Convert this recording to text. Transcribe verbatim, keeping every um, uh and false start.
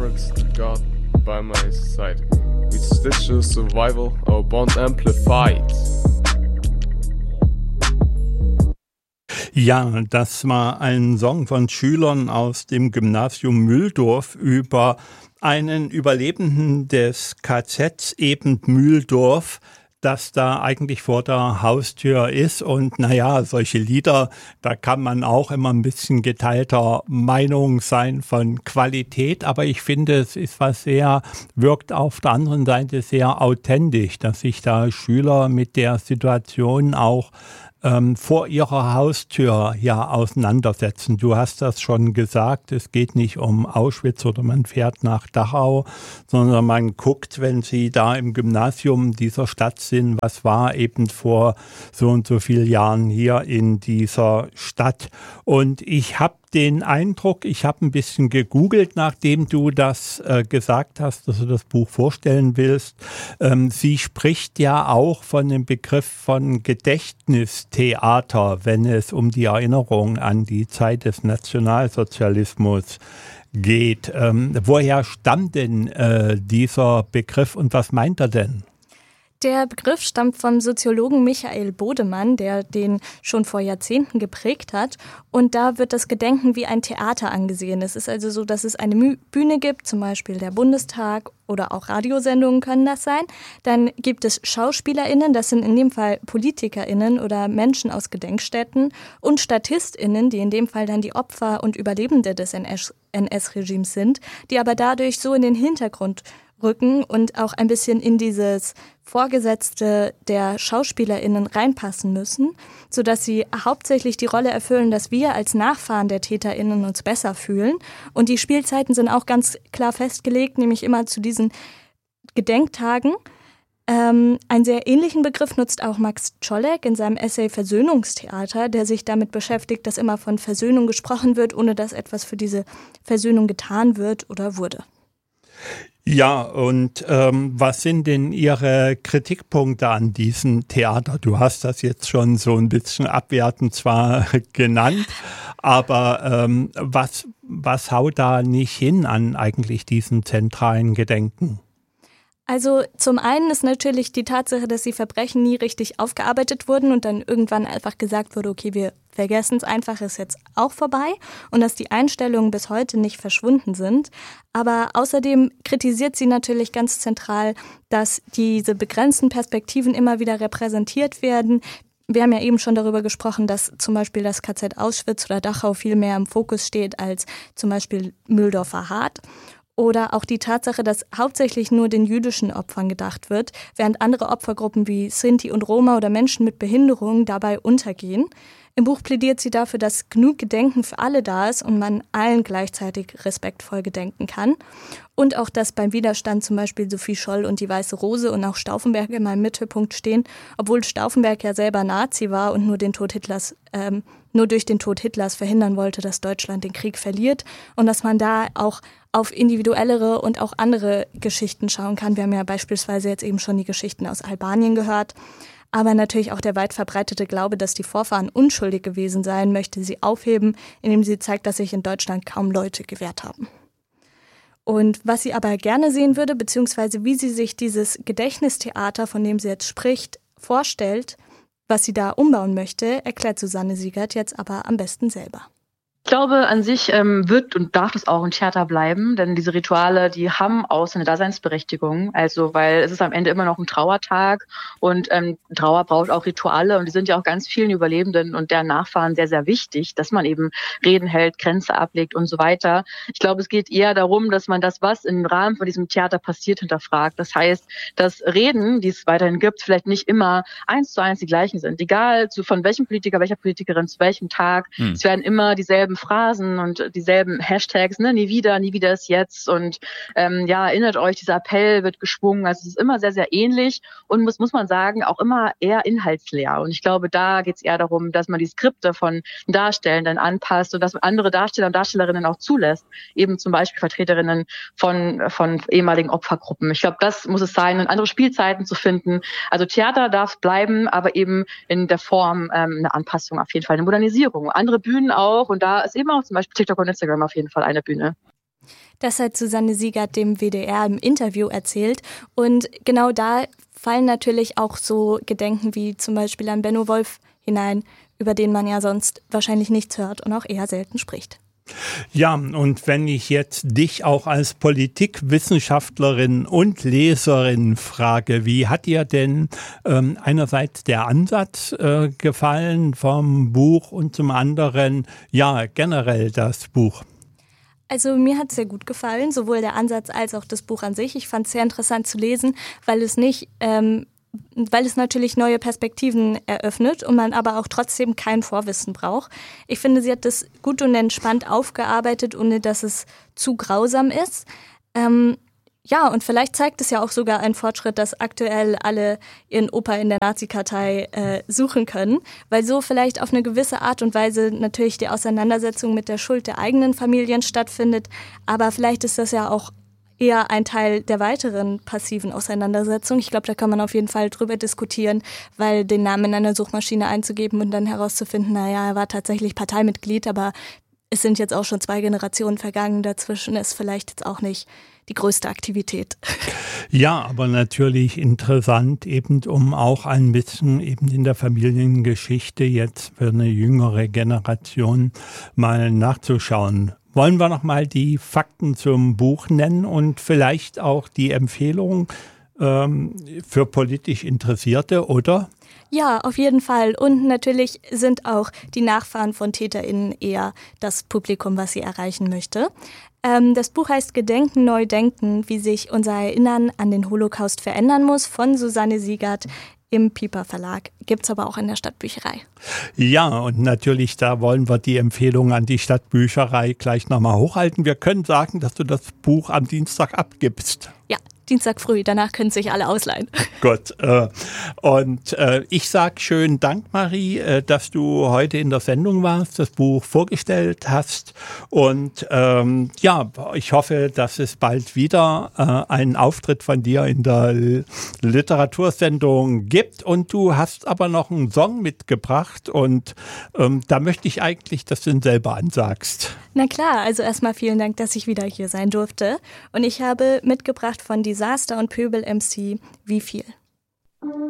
comrades, God by my side. With stitches, survival, our bond amplified. Ja, das war ein Song von Schülern aus dem Gymnasium Mühldorf über einen Überlebenden des K Zs eben Mühldorf, das da eigentlich vor der Haustür ist. Und naja, solche Lieder, da kann man auch immer ein bisschen geteilter Meinung sein von Qualität. Aber ich finde, es ist was sehr, wirkt auf der anderen Seite sehr authentisch, dass sich da Schüler mit der Situation auch ähm, vor ihrer Haustür ja auseinandersetzen. Du hast das schon gesagt, es geht nicht um Auschwitz oder man fährt nach Dachau, sondern man guckt, wenn sie da im Gymnasium dieser Stadt sind, was war eben vor so und so vielen Jahren hier in dieser Stadt. Und ich habe den Eindruck, ich habe ein bisschen gegoogelt, nachdem du das äh, gesagt hast, dass du das Buch vorstellen willst. Ähm, sie spricht ja auch von dem Begriff von Gedächtnistheater, wenn es um die Erinnerung an die Zeit des Nationalsozialismus geht. Ähm, woher stammt denn äh, dieser Begriff und was meint er denn? Der Begriff stammt vom Soziologen Michael Bodemann, der den schon vor Jahrzehnten geprägt hat. Und da wird das Gedenken wie ein Theater angesehen. Es ist also so, dass es eine Bühne gibt, zum Beispiel der Bundestag oder auch Radiosendungen können das sein. Dann gibt es SchauspielerInnen, das sind in dem Fall PolitikerInnen oder Menschen aus Gedenkstätten und StatistInnen, die in dem Fall dann die Opfer und Überlebende des N S-Regimes sind, die aber dadurch so in den Hintergrund rücken und auch ein bisschen in dieses Vorgesetzte der SchauspielerInnen reinpassen müssen, sodass sie hauptsächlich die Rolle erfüllen, dass wir als Nachfahren der TäterInnen uns besser fühlen. Und die Spielzeiten sind auch ganz klar festgelegt, nämlich immer zu diesen Gedenktagen. Ähm, einen sehr ähnlichen Begriff nutzt auch Max Czolek in seinem Essay Versöhnungstheater, der sich damit beschäftigt, dass immer von Versöhnung gesprochen wird, ohne dass etwas für diese Versöhnung getan wird oder wurde. Ja, und ähm, was sind denn Ihre Kritikpunkte an diesem Theater? Du hast das jetzt schon so ein bisschen abwertend zwar genannt, aber ähm, was, was haut da nicht hin an eigentlich diesem zentralen Gedenken? Also zum einen ist natürlich die Tatsache, dass die Verbrechen nie richtig aufgearbeitet wurden und dann irgendwann einfach gesagt wurde, okay, wir vergessen es einfach, ist jetzt auch vorbei und dass die Einstellungen bis heute nicht verschwunden sind. Aber außerdem kritisiert sie natürlich ganz zentral, dass diese begrenzten Perspektiven immer wieder repräsentiert werden. Wir haben ja eben schon darüber gesprochen, dass zum Beispiel das K Z Auschwitz oder Dachau viel mehr im Fokus steht als zum Beispiel Mühldorfer Hart. Oder auch die Tatsache, dass hauptsächlich nur den jüdischen Opfern gedacht wird, während andere Opfergruppen wie Sinti und Roma oder Menschen mit Behinderungen dabei untergehen. Im Buch plädiert sie dafür, dass genug Gedenken für alle da ist und man allen gleichzeitig respektvoll gedenken kann. Und auch, dass beim Widerstand zum Beispiel Sophie Scholl und die Weiße Rose und auch Stauffenberg immer im Mittelpunkt stehen, obwohl Stauffenberg ja selber Nazi war und nur den Tod Hitlers, ähm, nur durch den Tod Hitlers verhindern wollte, dass Deutschland den Krieg verliert und dass man da auch auf individuellere und auch andere Geschichten schauen kann. Wir haben ja beispielsweise jetzt eben schon die Geschichten aus Albanien gehört. Aber natürlich auch der weit verbreitete Glaube, dass die Vorfahren unschuldig gewesen seien, möchte sie aufheben, indem sie zeigt, dass sich in Deutschland kaum Leute gewehrt haben. Und was sie aber gerne sehen würde, beziehungsweise wie sie sich dieses Gedächtnistheater, von dem sie jetzt spricht, vorstellt, was sie da umbauen möchte, erklärt Susanne Siegert jetzt aber am besten selber. Ich glaube, an sich ähm, wird und darf es auch ein Theater bleiben, denn diese Rituale, die haben auch seine Daseinsberechtigung. Also, weil es ist am Ende immer noch ein Trauertag und ähm, Trauer braucht auch Rituale und die sind ja auch ganz vielen Überlebenden und deren Nachfahren sehr, sehr wichtig, dass man eben Reden hält, Grenze ablegt und so weiter. Ich glaube, es geht eher darum, dass man das, was im Rahmen von diesem Theater passiert, hinterfragt. Das heißt, dass Reden, die es weiterhin gibt, vielleicht nicht immer eins zu eins die gleichen sind. Egal zu, von welchem Politiker, welcher Politikerin, zu welchem Tag. Hm. Es werden immer dieselben Phrasen und dieselben Hashtags, ne, nie wieder, nie wieder ist jetzt und ähm, ja, erinnert euch, dieser Appell wird geschwungen, also es ist immer sehr, sehr ähnlich und muss, muss man sagen, auch immer eher inhaltsleer und ich glaube, da geht es eher darum, dass man die Skripte von Darstellenden anpasst und dass man andere Darsteller und Darstellerinnen auch zulässt, eben zum Beispiel Vertreterinnen von, von ehemaligen Opfergruppen. Ich glaube, das muss es sein und andere Spielzeiten zu finden. Also Theater darf bleiben, aber eben in der Form ähm, eine Anpassung auf jeden Fall, eine Modernisierung. Andere Bühnen auch und da ist eben auch zum Beispiel TikTok und Instagram auf jeden Fall eine Bühne. Das hat Susanne Siegert dem W D R im Interview erzählt. Und genau da fallen natürlich auch so Gedenken wie zum Beispiel an Benno Wolf hinein, über den man ja sonst wahrscheinlich nichts hört und auch eher selten spricht. Ja, und wenn ich jetzt dich auch als Politikwissenschaftlerin und Leserin frage, wie hat dir denn ähm, einerseits der Ansatz äh, gefallen vom Buch und zum anderen, ja, generell das Buch? Also mir hat es sehr gut gefallen, sowohl der Ansatz als auch das Buch an sich. Ich fand es sehr interessant zu lesen, weil es nicht, ähm, weil es natürlich neue Perspektiven eröffnet und man aber auch trotzdem kein Vorwissen braucht. Ich finde, sie hat das gut und entspannt aufgearbeitet, ohne dass es zu grausam ist. Ähm, ja, und vielleicht zeigt es ja auch sogar einen Fortschritt, dass aktuell alle ihren Opa in der Nazi-Kartei äh, suchen können, weil so vielleicht auf eine gewisse Art und Weise natürlich die Auseinandersetzung mit der Schuld der eigenen Familien stattfindet, aber vielleicht ist das ja auch eher ein Teil der weiteren passiven Auseinandersetzung. Ich glaube, da kann man auf jeden Fall drüber diskutieren, weil den Namen in einer Suchmaschine einzugeben und dann herauszufinden, naja, er war tatsächlich Parteimitglied, aber es sind jetzt auch schon zwei Generationen vergangen, dazwischen ist vielleicht jetzt auch nicht die größte Aktivität. Ja, aber natürlich interessant, eben um auch ein bisschen eben in der Familiengeschichte jetzt für eine jüngere Generation mal nachzuschauen. Wollen wir noch mal die Fakten zum Buch nennen und vielleicht auch die Empfehlung ähm, für politisch Interessierte, oder? Ja, auf jeden Fall. Und natürlich sind auch die Nachfahren von TäterInnen eher das Publikum, was sie erreichen möchte. Ähm, das Buch heißt Gedenken, neu denken, wie sich unser Erinnern an den Holocaust verändern muss, von Susanne Siegert im Piper Verlag. Gibt's aber auch in der Stadtbücherei. Ja, und natürlich, da wollen wir die Empfehlung an die Stadtbücherei gleich nochmal hochhalten. Wir können sagen, dass du das Buch am Dienstag abgibst. Ja, Dienstag früh, danach können sich alle ausleihen. Gut, äh, und äh, ich sage schönen Dank, Marie, äh, dass du heute in der Sendung warst, das Buch vorgestellt hast und ähm, ja, ich hoffe, dass es bald wieder äh, einen Auftritt von dir in der L- Literatursendung gibt und du hast aber noch einen Song mitgebracht und ähm, da möchte ich eigentlich, dass du ihn selber ansagst. Na klar, also erstmal vielen Dank, dass ich wieder hier sein durfte und ich habe mitgebracht von Disaster und Pöbel M C Wie viel?